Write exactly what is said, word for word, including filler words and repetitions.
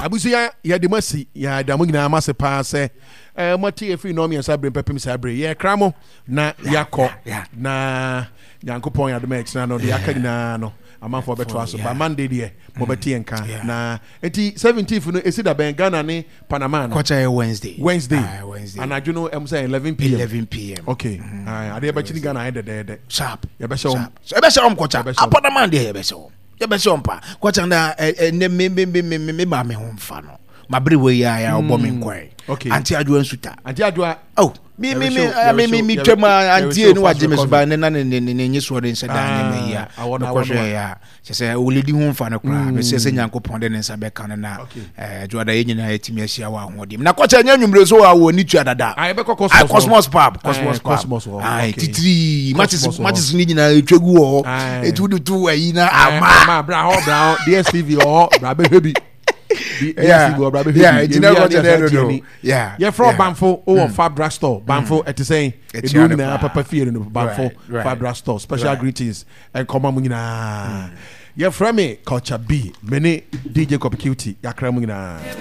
abusia ya de masi ya da mu nyina mase pa se eh moti efi no me nsa bre pepem sa bre ye kramo na yakọ na yankopon ya de ma exna no de aka nyina no amanfo beto aso ba Monday de mo beti enka na enti seventeenth no esida ben Ghana ne Panama no kwacha Wednesday Wednesday ah Wednesday anadwo no em say eleven p m eleven p m okay ah ade ba chini Ghana ede de sharp ya be show ya be show kwacha Panama de ya be show ya be show mpa kwacha na ne me me me me me ba me ho mfa no mabere we ya ya obo me nkwan okay anti adwa nsuta anti adwa oh mi mi mi mi mi mi twema anti enu waje me so ba ne na ne ne ne nyiso de nsa da ne me ya no kwhwe ya se oledi hu mfa ne kura me se se nyankopon de ne nsa be kan na eh adwa ye nyina etimi ahia wa ahodim na kwacha nya nwumre so wa wo ni tua dada ai be cosmos cosmos pub cosmos cosmos ai titiri matches matches ni nyina etwegu ho etudu tu ayi na ama bra ho bra ho D S T V ho bra be hebi yeah yeah you know what you know yeah yeah from Banfo or Fab Drug Store Banfo at saying it do na papa fear no Banfo Fab Drug Store special greetings and come on nyina yeah from me Culture B many D J Copy Cutie yakra mu nyina